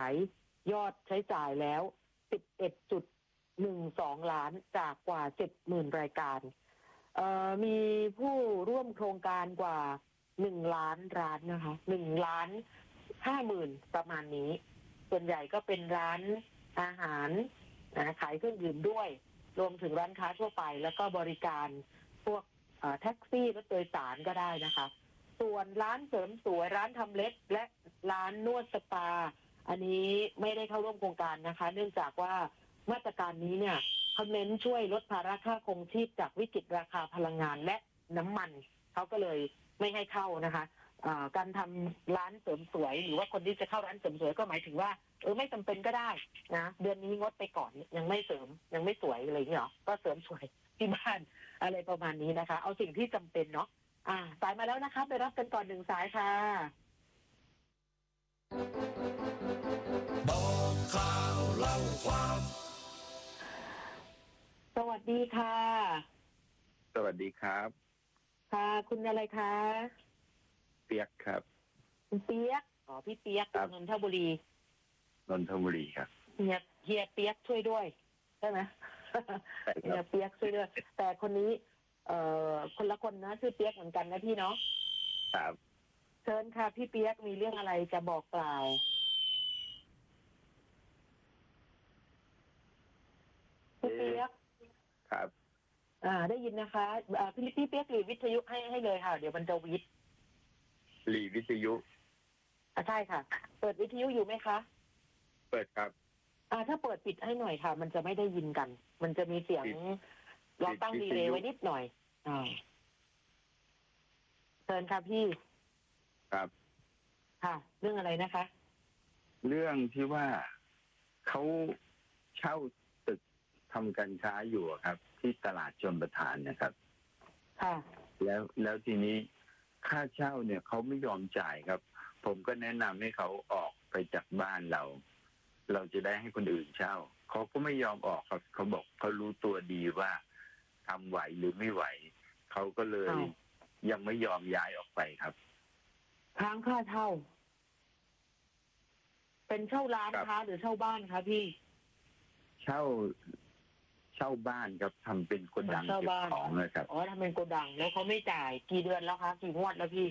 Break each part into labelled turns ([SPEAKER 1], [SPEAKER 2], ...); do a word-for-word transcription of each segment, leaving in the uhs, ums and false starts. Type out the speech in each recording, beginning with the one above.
[SPEAKER 1] ายยอดใช้จ่ายแล้ว สิบเอ็ดจุดหนึ่งสอง ล้านจากกว่า เจ็ดหมื่น รายการเอ่อมีผู้ร่วมโครงการกว่าหนึ่งล้านร้านนะคะหนึ่งล้านห้าหมื่นประมาณนี้ส่วนใหญ่ก็เป็นร้านอาหารนะขายเครื่องดื่มด้วยรวมถึงร้านค้าทั่วไปแล้วก็บริการพวกแท็กซี่รถโดยสารก็ได้นะคะส่วนร้านเสริมสวยร้านทำเล็บและร้านนวดสปาอันนี้ไม่ได้เข้าร่วมโครงการนะคะเนื่องจากว่ามาตรการนี้เนี่ยเขาเน้นช่วยลดภาระค่าครองชีพจากวิกฤตราคาพลังงานและน้ำมันเขาก็เลยไม่ให้เข้านะคะะการทำร้านเสริมสวยหรือว่าคนที่จะเข้าร้านเสริมสวยก็หมายถึงว่าเออไม่จำเป็นก็ได้นะเดือนนี้งดไปก่อนยังไม่เสริมยังไม่สวยอะไรอย่างเงี้ยหรอก็เสริมสวยที่บ้านอะไรประมาณนี้นะคะเอาสิ่งที่จำเป็นเนาะอ่าสายมาแล้วนะคะไปรับกันก่อนหนึ่งสายค่ะ
[SPEAKER 2] บอกข่าวเล่าความ
[SPEAKER 1] สวัสดีค่ะ
[SPEAKER 3] สวัสดีครับ
[SPEAKER 1] ค่ะคุณอะไรคะ
[SPEAKER 3] เปียกครับ
[SPEAKER 1] คุณเปียกอ๋อพี่เปียกนนทบุรี
[SPEAKER 3] นนทบุรีครับ
[SPEAKER 1] เฮียเฮียเปียกช่วยด้วยใช่ไหมเฮียเปียกช่วยด้วยแต่คนนี้เอ่อคนละคนนะชื่อเปียกเหมือนกันนะพี่เนาะ
[SPEAKER 3] ครับ
[SPEAKER 1] เชิญค่ะพี่เปียกมีเรื่องอะไรจะบอกกล่าวพี่เปียก
[SPEAKER 3] ครับ
[SPEAKER 1] อ่าได้ยินนะคะอ่าพี่พี่เปียกหลีวิทยุให้ให้เลยค่ะเดี๋ยวมันจะวิทย์
[SPEAKER 3] หลีวิทยุ
[SPEAKER 1] อ่าใช่ค่ะเปิดวิทยุอยู่ไหมคะ
[SPEAKER 3] เปิดครับ
[SPEAKER 1] อ่าถ้าเปิดปิดให้หน่อยค่ะมันจะไม่ได้ยินกันมันจะมีเสียงเราตั้งดีเลย์ไว้นิดหน่อยอ่าเชิญค่ะพี่
[SPEAKER 3] ครับ
[SPEAKER 1] ค่ะเรื่องอะไรนะคะ
[SPEAKER 3] เรื่องที่ว่าเขาเช่าตึกทำการค้าอยู่ครับที่ตลาดชลประทานนะครับ
[SPEAKER 1] ค่ะ
[SPEAKER 3] แล้วแล้วทีนี้ค่าเช่าเนี่ยเขาไม่ยอมจ่ายครับผมก็แนะนำให้เขาออกไปจากบ้านเราเราจะได้ให้คนอื่นเช่าเขาก็ไม่ยอมออกครับเขาบอกเขารู้ตัวดีว่าทำไหวหรือไม่ไหวเขาก็เลยยังไม่ยอมย้ายออกไปครับ
[SPEAKER 1] ค้างค่าเช่าเป็นเช่าร้านค้าหรือเช่าบ้านคะพี่
[SPEAKER 3] เช่าเช่าบ้านครับทำเป็นโกดังเก็บของนะครับ
[SPEAKER 1] อ๋อทำเป็นโกดังแล้วเขาไม่จ่ายกี่เดือนแล้วคะกี่งวดแล้วพี่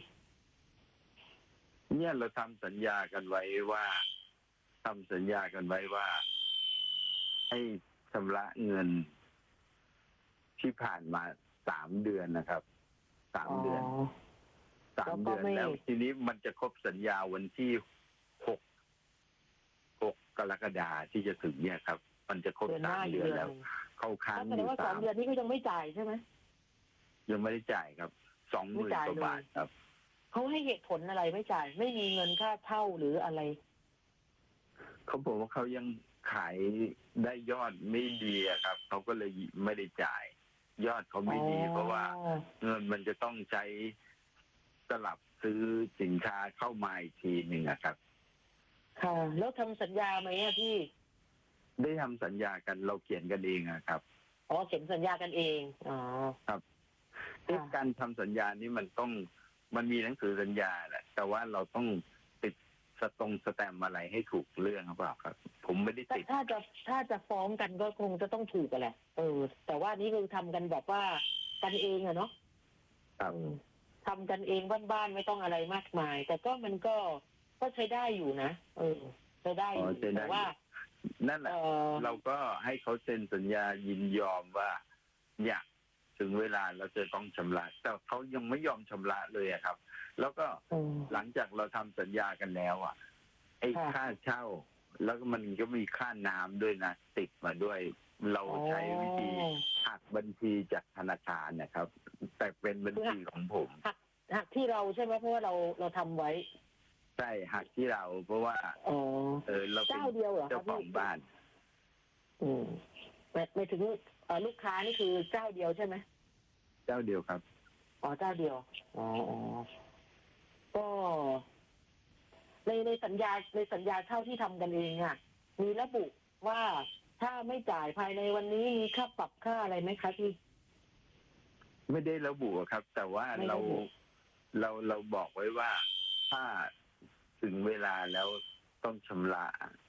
[SPEAKER 3] เนี่ยเราทำสัญญากันไว้ว่าทำสัญญากันไว้ว่าให้ชำระเงินที่ผ่านมาสามเดือนนะครับสามเดือนสามเดือนแล้วทีนี้มันจะครบสัญญาวันที่หกหกกรกฎาคมที่จะถึงเนี่ยครับมันจะครบสามเดือนแล้วเขาค้างอยู่
[SPEAKER 1] สามเดือนนี้ก็ยังไม่จ่ายใช่ไหม
[SPEAKER 3] ยังไม่ได้จ่ายครับสองหมื่นกว่าบาทครับ
[SPEAKER 1] เขาให้เหตุผลอะไรไม่จ่ายไม่มีเงินค่าเช่าหรืออะไร
[SPEAKER 3] เขาบอกว่าเขายังขายได้ยอดไม่ดีครับเขาก็เลยไม่ได้จ่ายยอดเขาไม่ดีเพราะว่าเงินมันจะต้องใช้สลับซื้อสินค้าเข้ามาอีกทีหนึ่งครับ
[SPEAKER 1] ค่ะแล้วทำสัญญาไหมอะพี่
[SPEAKER 3] ได้ทำสัญญากันเราเขียนกันเองครับ
[SPEAKER 1] อ๋อเขียนสัญญากันเองอ๋อ
[SPEAKER 3] ครับการทำสัญญานี้มันต้องมันมีหนังสือสัญญาแหละแต่ว่าเราต้องติดสตงสแตมอะไรให้ถูกเรื่องหรือเปล่าครับผมไม่ได้ติด
[SPEAKER 1] ถ้าจะถ้าจะฟ้องกันก็คงจะต้องถูกกันแหละเออแต่ว่านี่คือทำกันแบบว่ากันเองอะเนาะ
[SPEAKER 3] ครับ
[SPEAKER 1] ทำกันเองบ้านๆไม่ต้องอะไรมากมายแต่ก็มันก็ก็ใช้ได้อยู่นะเออใช้ได้อยู่แต่ว่า
[SPEAKER 3] นั่นแหละเราก็ให้เขาเซ็นสัญญายินยอมว่าอยากถึงเวลาเราจะต้องชำระแต่เขายังไม่ยอมชำระเลยครับแล้วก็หลังจากเราทำสัญญากันแล้วอ่ะไอ้ค่าเช่าแล้วมันก็มีค่าน้ำด้วยนะติดมาด้วยเราใช้วิธีหักบัญชีจากธนาคารนะครับแต่เป็นบัญชีของผม
[SPEAKER 1] หักหักที่เราใช่ไหมเพราะว่าเราเราทำไว้
[SPEAKER 3] ใช่หักที่เราเพราะว่าเออเราเป็นเจ้าของบ้าน
[SPEAKER 1] อืมไม่ถึงลูกค้านี่คือเจ้าเดียวใช่ไหม
[SPEAKER 3] เจ้าเดียวครับ
[SPEAKER 1] อ๋อเจ้าเดียวอ๋อก็ในในสัญญาในสัญญาเช่าที่ทำกันเองอ่ะมีระบุว่าถ้าไม่จ่ายภายในวันนี้มีค่าปรับค่าอะไรไหมคะพี่
[SPEAKER 3] ไม่ได้ระบุครับแต่ว่าเราเราเราบอกไว้ว่าถ้าถึงเวลาแล้วต้องชำระ